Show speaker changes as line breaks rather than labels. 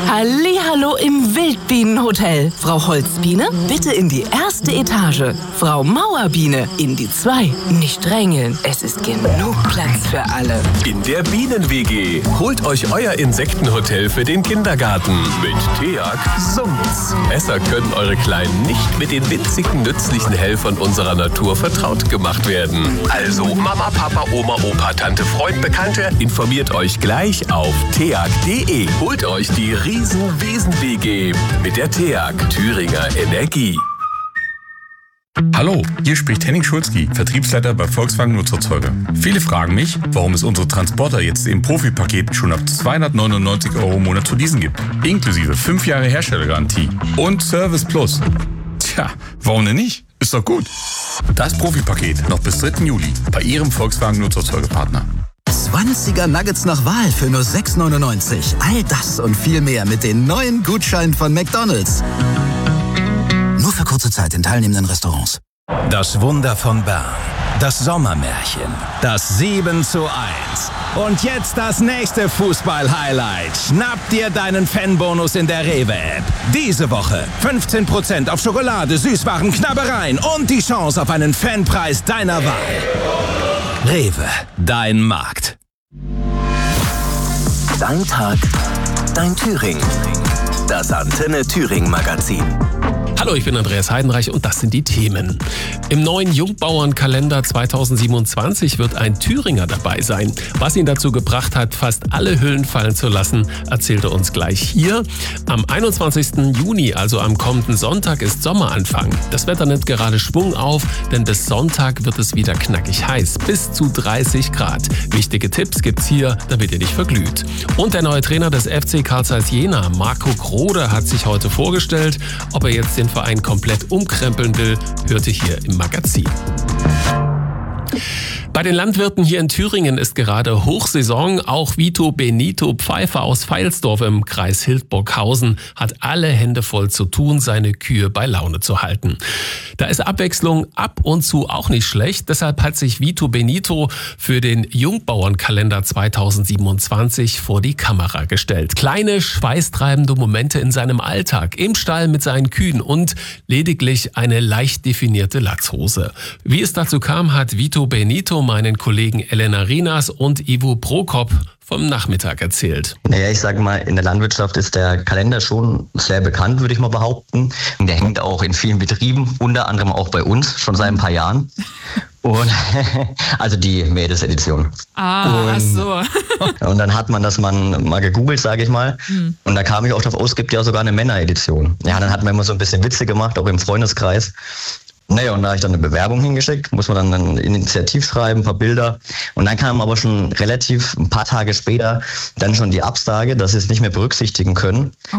Hallihallo im Wildbienenhotel. Frau Holzbiene, bitte in die erste Etage. Frau Mauerbiene, in die 2. Nicht drängeln, es ist genug Platz für alle.
In der Bienen-WG. Holt euch euer Insektenhotel für den Kindergarten. Mit TEAG summt's. Besser können eure Kleinen nicht mit den winzigen, nützlichen Helfern unserer Natur vertraut gemacht werden. Also Mama, Papa, Oma, Opa, Tante, Freund, Bekannte, informiert euch gleich auf teag.de. Holt euch die Riesen-Wesen-WG mit der TEAG Thüringer Energie.
Hallo, hier spricht Henning Schulzki, Vertriebsleiter bei Volkswagen Nutzerzeuger. Viele fragen mich, warum es unsere Transporter jetzt im Profipaket schon ab 299 € im Monat zu leasen gibt. Inklusive 5 Jahre Herstellergarantie und Service Plus. Tja, warum denn nicht? Ist doch gut. Das Profipaket noch bis 3. Juli bei Ihrem Volkswagen Nutzerzeugerpartner.
20er Nuggets nach Wahl für nur 6,99. All das und viel mehr mit den neuen Gutscheinen von McDonald's. Nur für kurze Zeit in teilnehmenden Restaurants.
Das Wunder von Bern. Das Sommermärchen. Das 7:1. Und jetzt das nächste Fußball-Highlight. Schnapp dir deinen Fanbonus in der Rewe-App. Diese Woche 15% auf Schokolade, Süßwaren, Knabbereien und die Chance auf einen Fanpreis deiner Wahl. Rewe, dein Markt.
Dein Tag, dein Thüringen. Das Antenne Thüringen Magazin.
Hallo, ich bin Andreas Heidenreich und das sind die Themen. Im neuen Jungbauernkalender 2027 wird ein Thüringer dabei sein. Was ihn dazu gebracht hat, fast alle Hüllen fallen zu lassen, erzählt er uns gleich hier. Am 21. Juni, also am kommenden Sonntag, ist Sommeranfang. Das Wetter nimmt gerade Schwung auf, denn bis Sonntag wird es wieder knackig heiß, bis zu 30 Grad. Wichtige Tipps gibt's hier, damit ihr nicht verglüht. Und der neue Trainer des FC Carl Zeiss Jena, Marco Grode, hat sich heute vorgestellt. Ob er jetzt den Verein komplett umkrempeln will, hörte hier im Magazin. Bei den Landwirten hier in Thüringen ist gerade Hochsaison. Auch Vito Benito Pfeiffer aus Veilsdorf im Kreis Hildburghausen hat alle Hände voll zu tun, seine Kühe bei Laune zu halten. Da ist Abwechslung ab und zu auch nicht schlecht. Deshalb hat sich Vito Benito für den Jungbauernkalender 2027 vor die Kamera gestellt. Kleine, schweißtreibende Momente in seinem Alltag, im Stall mit seinen Kühen und lediglich eine leicht definierte Latzhose. Wie es dazu kam, hat Vito Benito meinen Kollegen Elena Rinas und Ivo Prokop vom Nachmittag erzählt.
Naja, ich sage mal, in der Landwirtschaft ist der Kalender schon sehr bekannt, würde ich mal behaupten. Der hängt auch in vielen Betrieben, unter anderem auch bei uns, schon seit ein paar Jahren. Und also die Mädelsedition.
Ach so.
Und dann hat man das mal gegoogelt, sage ich mal. Und da kam ich auch drauf aus, es gibt ja sogar eine Männeredition. Ja, dann hat man immer so ein bisschen Witze gemacht, auch im Freundeskreis. Naja, und da habe ich dann eine Bewerbung hingeschickt, muss man dann ein Initiativschreiben, ein paar Bilder. Und dann kam aber schon relativ ein paar Tage später dann schon die Absage, dass sie es nicht mehr berücksichtigen können.